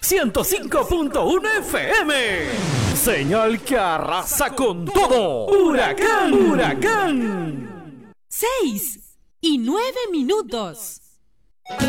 105.1 FM. Señal que arrasa con todo. Huracán, huracán. 6:09.